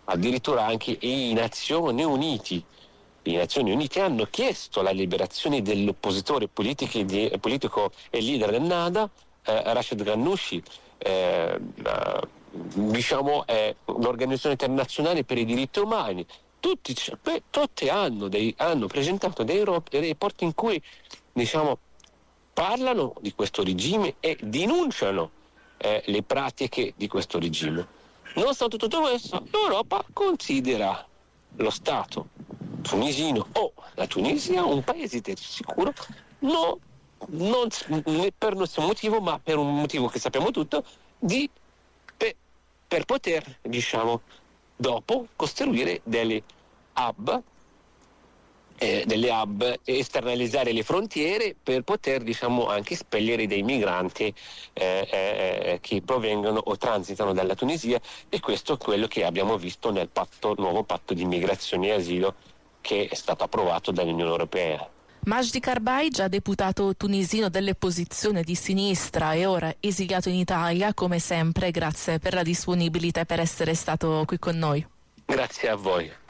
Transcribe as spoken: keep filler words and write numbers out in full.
addirittura anche i Nazioni Unite. Le Nazioni Unite hanno chiesto la liberazione dell'oppositore politico, di, politico e leader del Nada, eh, Rashid Ghannouchi, eh, eh, diciamo eh, l'Organizzazione Internazionale per i Diritti Umani. Tutti, tutti hanno, dei, hanno presentato dei report in cui, diciamo, parlano di questo regime e denunciano eh, le pratiche di questo regime. Nonostante tutto questo, l'Europa considera lo Stato tunisino o la Tunisia un paese terzo sicuro, no, non per nessun motivo, ma per un motivo che sappiamo tutto, di, per, per poter, diciamo, dopo costruire delle hub, eh, delle hub, esternalizzare le frontiere per poter, diciamo, anche espellere dei migranti eh, eh, che provengono o transitano dalla Tunisia, e questo è quello che abbiamo visto nel patto, nuovo patto di migrazione e asilo che è stato approvato dall'Unione Europea. Majdi Karbai, già deputato tunisino dell'opposizione di sinistra e ora esiliato in Italia, come sempre, grazie per la disponibilità e per essere stato qui con noi. Grazie a voi.